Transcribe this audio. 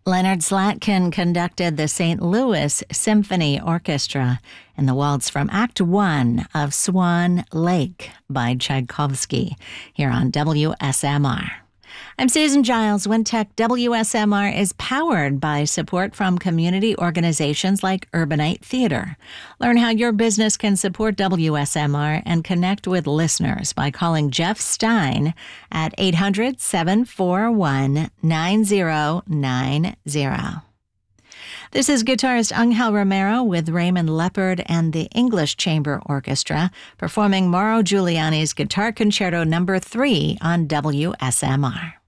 Leonard Slatkin conducted the St. Louis Symphony Orchestra in the waltz from Act 1 of Swan Lake by Tchaikovsky here on WSMR. I'm Susan Giles. Wintec WSMR is powered by support from community organizations like Urbanite Theater. Learn how your business can support WSMR and connect with listeners by calling Jeff Stein at 800-741-9090. This is guitarist Angel Romero with Raymond Leppard and the English Chamber Orchestra performing Mauro Giuliani's Guitar Concerto No. 3 on WSMR.